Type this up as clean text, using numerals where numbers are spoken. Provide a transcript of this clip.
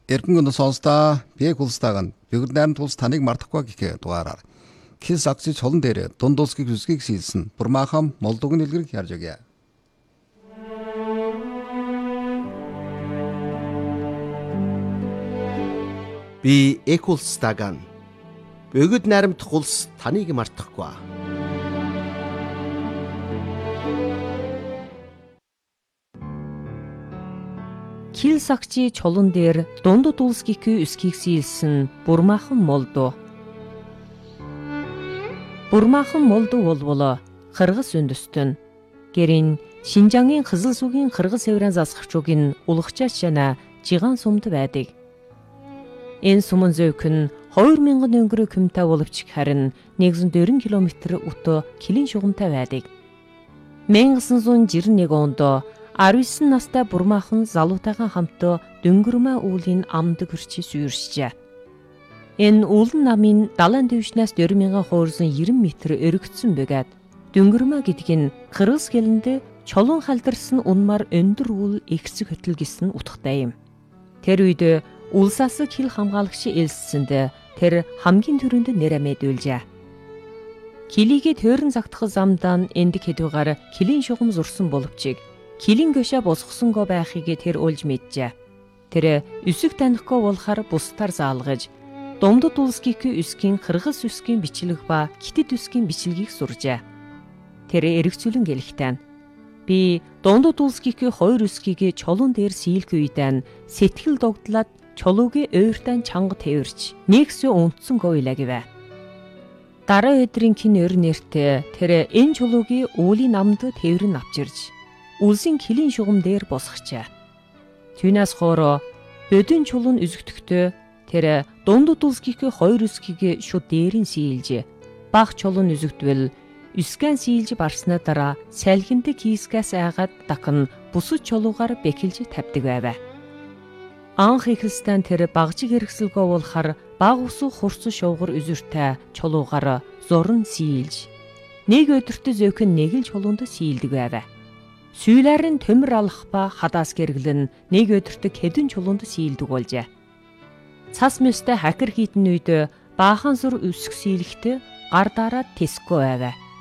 Эргэн өнө сонстаа би хулстааgan бүгд найрамд улс таныг мартахгүй гэх дугаараар Кил сагчи чолон дээр дунд улсгийг үсгийг шийдсэн бурмаахан молдуг нэлгэрэг ярьж өгье. Би Экулстаган бүгд найрамдах улс таныг мартахгүй. Кил сагчи чолон дээр дундад улс гихүү үсгийг сийлсэн бурмаахан молду. Бурмаахан молду болвол Кыргыз үндэстэн гэрин Шинжангийн Кызыл сүгийн Кыргыз эврэн засагчуугийн улгачаа шана жиган сумд байдаг. Энэ сумын зөөх нь 2000 өнгөрөө күмтэй боловч харин 140 км өтө Килийн шугамтай байдаг. 1991 онд 19 настай бурмаахан залуутайхан хамт дөнгөрмө үүлийн амд гэрчи сүйршжээ. Энэ үүлэн намын далайн дэвшнээс 4000 хуурсан 90 м өргөцсөн бэгээд дөнгөрмө гэдэг нь Кыргыз хэлэнд чолон халдарсан унмар өндөр үл ихсэг хөтөл гэсэн утгатай юм. Тэр үед улсаас хил хамгаалагч элссэнд тэр хамгийн түрүүнд нэрэ мэдүүлжээ. Килигээ төөрн загтах замдаа энд хэдүүгээр Килийн шугам зурсан боловч Килийн гөшө босгосонго байхыг тэр олж мэджээ. Тэр үсэг танихгүй болохоор бусдаар заалгаж дундад улс гихүү үсгийн Кыргыз үсгийн бичлэг ба Китэд үсгийн бичлэгийг суржээ. Тэр эргцүүлэн гэлэхтэн би дундад улс гихүү хоёр үсгийг чолон дээр сийлэх үедэн сэтгэл догтлаад чолуугийн ойртан чанга тэрч нэгсүү унтсан гойлаа гэвэ. Дараа өдрийн кин өр нэртэ тэр энэ чолуугийн уулийн намд тэрэн авчирж улсын Килийн шугам дээр босгочээ. Түүнээс хоороо бодин чулуун үзэгдэхдээ тэр дундад улс гихүү хоёр үсгийг шууд дээрэн сийлж баг чулуун үзэгдвэл үскэн сийлж барсны дараа салхинд кийскээс айгаад дахин бусад чулуугаар бэхэлж тавьдаг байваа. Анх ихэлстэн тэр багжиг хэрэгсэлгөө болохоор баг усуу хурц шуугар үзүртэй чулуугаар зурн сийлж нэг өдөртө зөөхөн нэг л чулуунд сийлдэг байваа. Сүүлээрэн төмөр алах ба хадаас гэргэлэн нэг өдөртө хэдэн чулуунд сийлдэг болжээ. Цас мэстэй хакер хийтэн үед баахан зур үсг сийлэхдээ гар дараад тэсгүй байваа.